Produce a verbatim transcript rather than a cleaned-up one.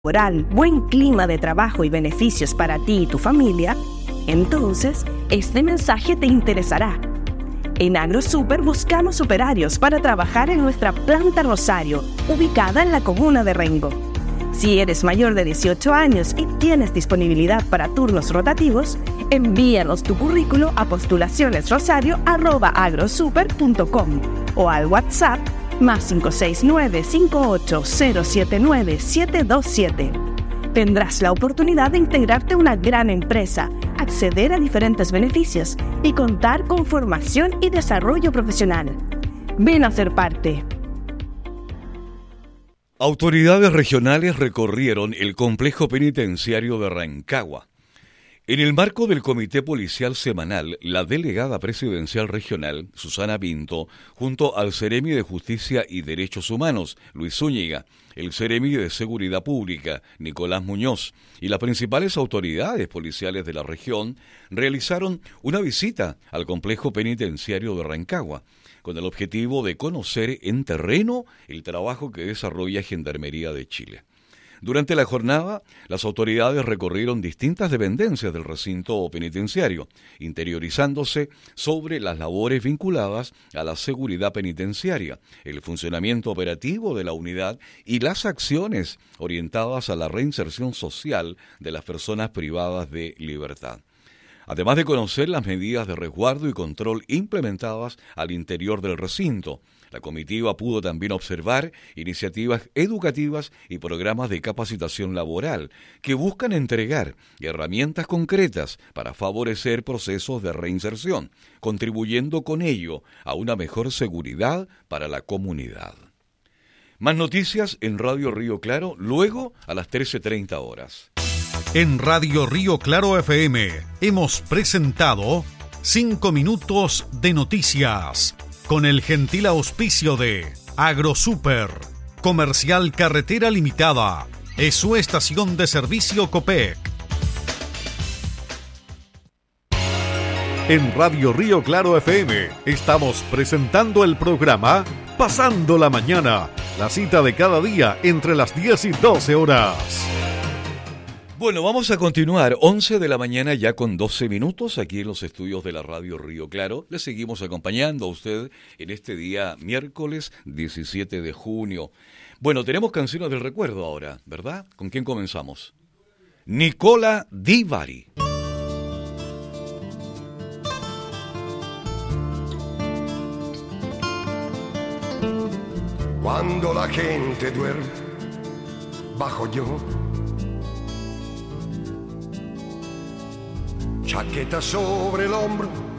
laboral, buen clima de trabajo y beneficios para ti y tu familia, entonces este mensaje te interesará. En AgroSuper buscamos operarios para trabajar en nuestra planta Rosario, ubicada en la comuna de Rengo. Si eres mayor de dieciocho años y tienes disponibilidad para turnos rotativos, envíanos tu currículo a postulacionesrosario arroba agrosuper punto com o al WhatsApp más cinco seis nueve, cinco ocho cero siete nueve, siete dos siete. Tendrás la oportunidad de integrarte a una gran empresa, acceder a diferentes beneficios y contar con formación y desarrollo profesional. Ven a ser parte. Autoridades regionales recorrieron el complejo penitenciario de Rancagua. En el marco del Comité Policial Semanal, la delegada presidencial regional, Susana Pinto, junto al Seremi de Justicia y Derechos Humanos, Luis Zúñiga, el Seremi de Seguridad Pública, Nicolás Muñoz, y las principales autoridades policiales de la región, realizaron una visita al complejo penitenciario de Rancagua, con el objetivo de conocer en terreno el trabajo que desarrolla Gendarmería de Chile. Durante la jornada, las autoridades recorrieron distintas dependencias del recinto penitenciario, interiorizándose sobre las labores vinculadas a la seguridad penitenciaria, el funcionamiento operativo de la unidad y las acciones orientadas a la reinserción social de las personas privadas de libertad. Además de conocer las medidas de resguardo y control implementadas al interior del recinto, la comitiva pudo también observar iniciativas educativas y programas de capacitación laboral que buscan entregar herramientas concretas para favorecer procesos de reinserción, contribuyendo con ello a una mejor seguridad para la comunidad. Más noticias en Radio Río Claro, luego a las trece treinta horas. En Radio Río Claro F M hemos presentado cinco minutos de noticias con el gentil auspicio de AgroSuper, Comercial Carretera Limitada, es su estación de servicio Copec. En Radio Río Claro F M estamos presentando el programa Pasando la Mañana, la cita de cada día entre las diez y doce horas. Bueno, vamos a continuar, once de la mañana ya con doce minutos, aquí en los estudios de la Radio Río Claro. Le seguimos acompañando a usted en este día miércoles diecisiete de junio. Bueno, tenemos canciones del recuerdo ahora, ¿verdad? ¿Con quién comenzamos? Nicola Di Bari. Cuando la gente duerme, bajo yo, chaqueta sobre el hombro,